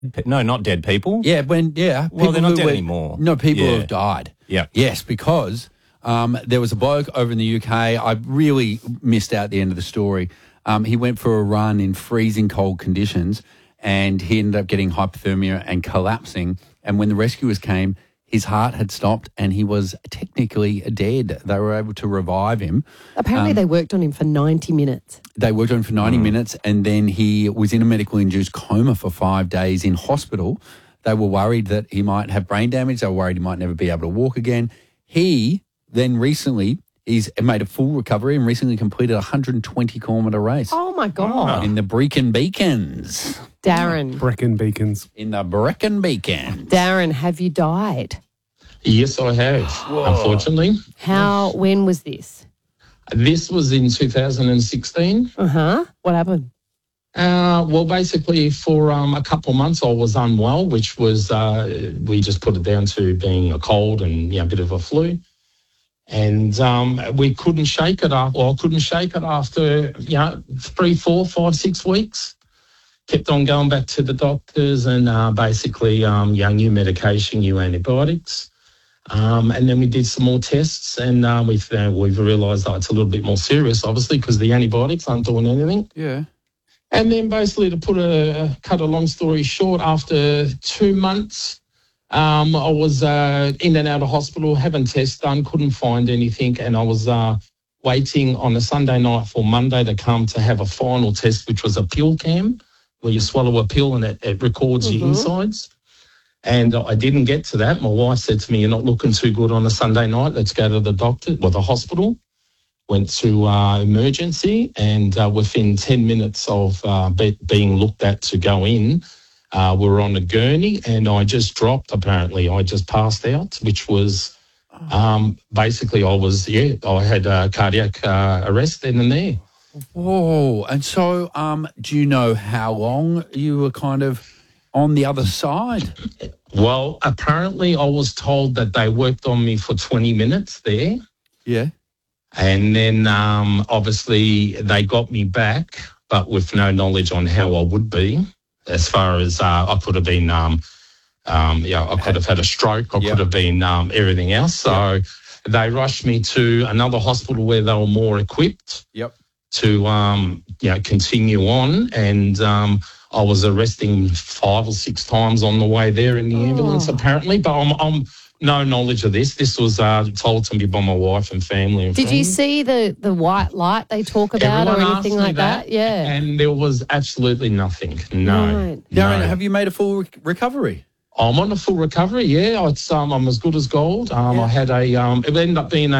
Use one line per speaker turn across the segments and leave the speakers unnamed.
No, not dead people.
Yeah,
Well, they're not dead anymore.
No, people
Yeah.
who have died.
Yeah.
Yes, because there was a bloke over in the UK. I really missed out the end of the story. He went for a run in freezing cold conditions and he ended up getting hypothermia and collapsing. And when the rescuers came, his heart had stopped and he was technically dead. They were able to revive him.
Apparently they worked on him for 90 minutes.
They worked on him for 90 minutes and then he was in a medical-induced coma for 5 days in hospital. They were worried that he might have brain damage. They were worried he might never be able to walk again. He then recently, he's made a full recovery and recently completed a 120-kilometre race.
Oh, my God.
In the Brecon Beacons.
Darren.
Brecon Beacons.
In the Brecon Beacons.
Darren, have you died?
Yes, I have, unfortunately.
When was this?
This was in 2016.
What happened?
Well, basically, for a couple of months, I was unwell, which was, we just put it down to being a cold and a bit of a flu. And we couldn't shake it up. Well, I couldn't shake it after 3, 4, 5, 6 weeks. Kept on going back to the doctors and basically new medication, new antibiotics. And then we did some more tests and we've realised that it's a little bit more serious, obviously, because the antibiotics aren't doing anything.
Yeah.
And then basically to cut a long story short, after 2 months, I was in and out of hospital, having tests done, couldn't find anything. And I was waiting on a Sunday night for Monday to come to have a final test, which was a pill cam, where you swallow a pill and it records your insides. And I didn't get to that. My wife said to me, "You're not looking too good on a Sunday night. Let's go to the doctor," well, the hospital. Went to emergency and within 10 minutes of being looked at to go in, we were on a gurney and I just dropped, apparently. I just passed out, which was basically I had a cardiac arrest then and there.
Whoa. And so do you know how long you were kind of on the other side?
Well, apparently I was told that they worked on me for 20 minutes there.
Yeah.
And then obviously they got me back, but with no knowledge on how I would be. As far as I could have been, I could have had a stroke. I could have been everything else. So they rushed me to another hospital where they were more equipped to, continue on. And I was arresting 5 or 6 times on the way there in the ambulance, apparently. But I'm no knowledge of this. This was told to me by my wife and family. And
Did you see the white light they talk about
Everyone
or anything
asked me
like that? Yeah.
And there was absolutely nothing. No.
Right.
Darren, have you made a full recovery?
I'm on a full recovery, yeah. I'm as good as gold. I had it ended up being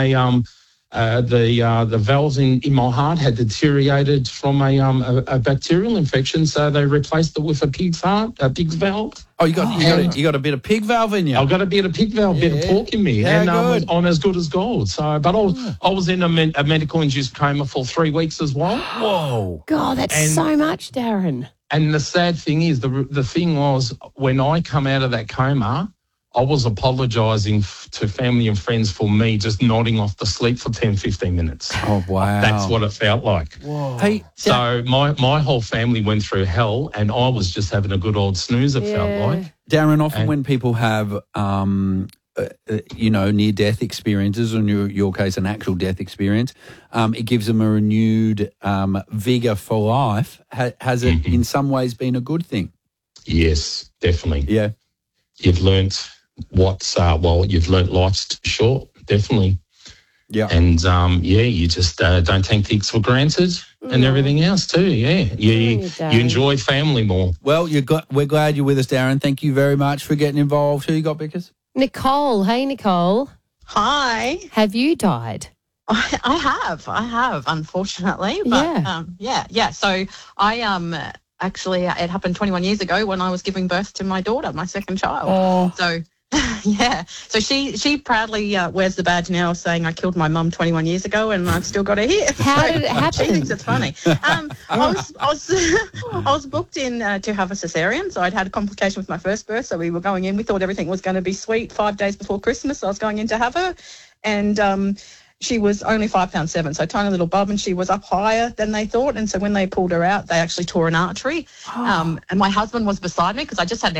the valves in my heart had deteriorated from a bacterial infection, so they replaced it with a pig's valve.
Oh, you got a bit of pig valve in you.
I've got a bit of pig valve, bit of pork in me, and I'm as good as gold. So, but I was in a medical-induced coma for 3 weeks as well.
Whoa,
God, that's so much, Darren.
And the sad thing is, the thing was, when I come out of that coma, I was apologising to family and friends for me just nodding off to sleep for 10, 15 minutes.
Oh, wow.
That's what it felt like.
Whoa. Hey,
so my whole family went through hell and I was just having a good old snooze, it felt like.
Darren, often when people have, near-death experiences, or in your case, an actual death experience, it gives them a renewed vigour for life. Has it in some ways been a good thing?
Yes, definitely.
Yeah.
You've learnt you've learnt life's short, definitely.
Yeah.
And, you just don't take things for granted and everything else too, yeah. You enjoy family more.
Well, we're glad you're with us, Darren. Thank you very much for getting involved. Who you got, Bickers?
Nicole. Hey, Nicole.
Hi.
Have you died?
I have, unfortunately. But, So I actually, it happened 21 years ago when I was giving birth to my daughter, my second child.
Oh.
So, yeah. So she proudly wears the badge now saying I killed my mum 21 years ago and I've still got her here.
How did it happen?
She thinks it's funny. I was booked in to have a cesarean, so I'd had a complication with my first birth, so we were going in. We thought everything was going to be sweet 5 days before Christmas. So I was going in to have her and she was only 5'7", so tiny little bub, and she was up higher than they thought. And so when they pulled her out, they actually tore an artery. And my husband was beside me because I just had an